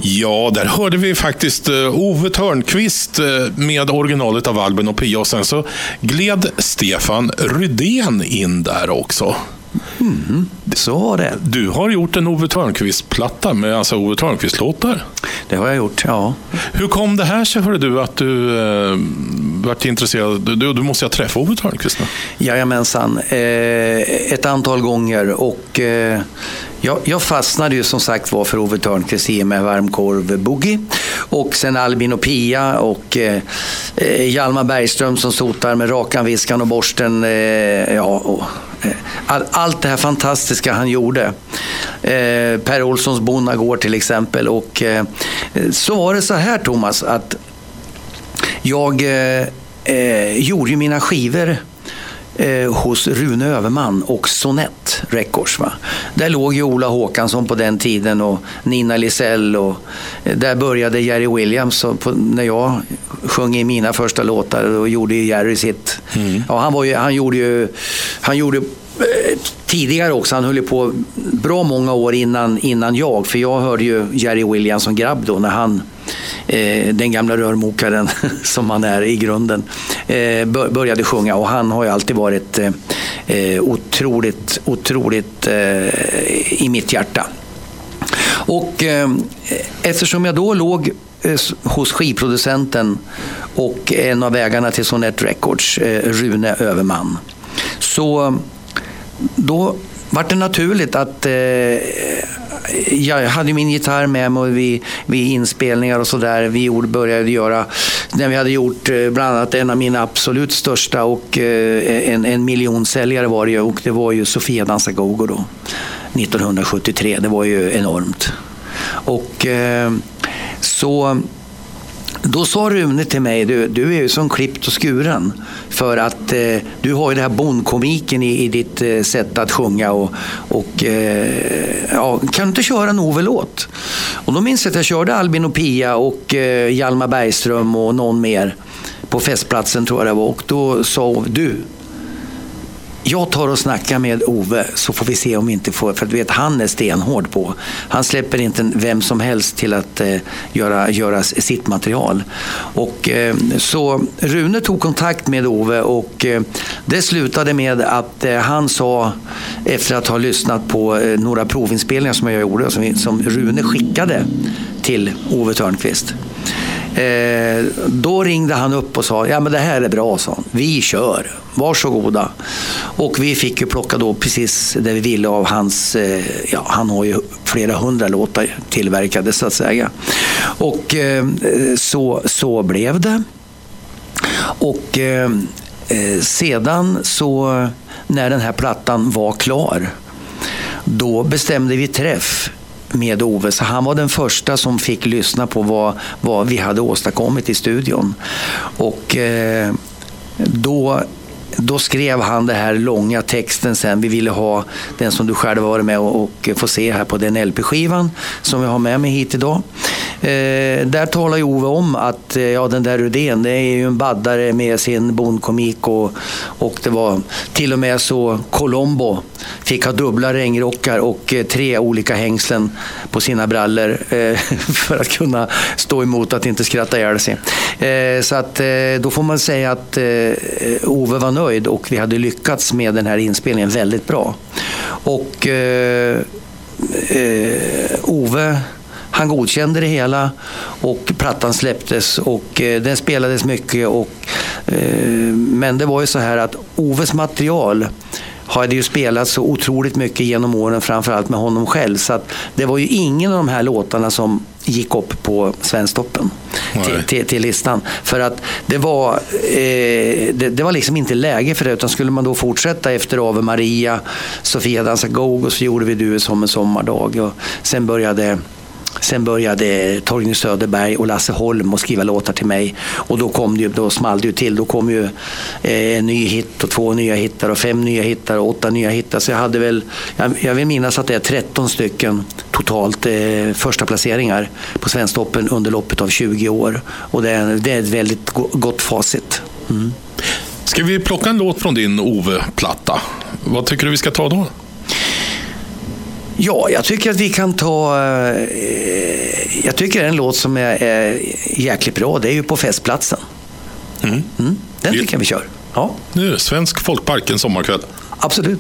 Ja, där hörde vi faktiskt Ove Thörnqvist med originalet av Albin och Pia, och sen så gled Stefan Rydén in där också. Så var det. Du har gjort en Ove Thörnqvist-platta med alltså Ove Thörnqvist-låtar. Det har jag gjort, ja. Hur kom det här sig, hörde du, att du varit intresserad? Du måste ha träffat Ove Thörnqvist nu. Jajamensan, ett antal gånger, och jag fastnade ju som sagt var för Ove Thörnqvist i med Varmkorv Boogie, och sen Albin och Pia och Hjalmar Bergström som sotar med Rakan, Viskan och Borsten, allt det här fantastiska han gjorde. Per Olssons Bonnagård till exempel. Och så var det så här, Thomas, att jag gjorde ju mina skivor hos Rune Överman och Sonett Records, va? Där låg ju Ola Håkansson på den tiden och Nina Lisell, och där började Jerry Williams, när jag sjöng i mina första låtar, och gjorde Jerry sitt. Ja, han gjorde tidigare också. Han höll på bra många år innan jag, för jag hörde ju Jerry Williams som grabb då, när han den gamla rörmokaren som han är i grunden började sjunga, och han har ju alltid varit otroligt i mitt hjärta. Och eftersom jag då låg hos skivproducenten och en av ägarna till Sonett Records, Rune Överman, så då var det naturligt att jag hade min gitarr med mig vid inspelningar och sådär. Vi började göra, när vi hade gjort bland annat en av mina absolut största och en miljonsäljare var det, och det var ju Sofia dansar go-go då 1973. Det var ju enormt. Och så då sa Rune till mig, du är ju som klippt och skuren, för att du har ju det här bondkomiken i ditt sätt att sjunga, och kan du inte köra en Ove-låt? Och då minns jag att jag körde Albin och Pia och Hjalmar Bergström och någon mer på festplatsen, tror jag det var, och då sa du, jag tar och snackar med Ove, så får vi se om vi inte får, för att du vet, han är stenhård på. Han släpper inte vem som helst till att göra sitt material. Och så Rune tog kontakt med Ove, och det slutade med att han sa, efter att ha lyssnat på några provinspelningar som jag gjorde, som Rune skickade till Ove Thörnqvist. Då ringde han upp och sa, ja men det här är bra, så vi kör, varsågoda. Och vi fick ju plocka då precis det vi ville av hans, han har ju flera 100 låtar tillverkade, så att säga. Och så blev det. Och sedan så, när den här plattan var klar, då bestämde vi träff med Ove, så han var den första som fick lyssna på vad vi hade åstadkommit i studion. Och då skrev han det här långa texten sen. Vi ville ha den som du själv var med och få se här på den LP-skivan som jag har med mig hit idag. Där talar ju Ove om att den där Rydén, det är ju en baddare med sin bondkomik, och det var till och med så Colombo fick ha dubbla regnrockar och 3 olika hängslen på sina brallor för att kunna stå emot att inte skratta ihjäl sig. Så att då får man säga att Ove var nöjd, och vi hade lyckats med den här inspelningen väldigt bra. Och Ove, han godkände det hela, och plattan släpptes, och den spelades mycket, men det var ju så här att Oves material hade ju spelat så otroligt mycket genom åren, framförallt med honom själv, så att det var ju ingen av de här låtarna som gick upp på Svensktoppen till listan, för att det var liksom inte läge för det, utan skulle man då fortsätta efter Ave Maria, Sofia dansar go-go, så gjorde vi Du som en sommardag, och sen började Torgny Söderberg och Lasse Holm och skriva låtar till mig, och då small det ju till. Då kom ju en ny hit och 2 nya hittar och 5 nya hittar och 8 nya hittar, så jag hade väl, jag vill minnas att det är 13 stycken totalt första placeringar på Svensktoppen under loppet av 20 år, och det är ett väldigt gott facit. Ska vi plocka en låt från din Ove-platta? Vad tycker du vi ska ta då? Ja, jag tycker att vi kan ta... jag tycker en låt som är jäkligt bra, det är ju På festplatsen. Den tycker jag vi kör. Ja. Nu, Svensk folkpark en sommarkväll. Absolut.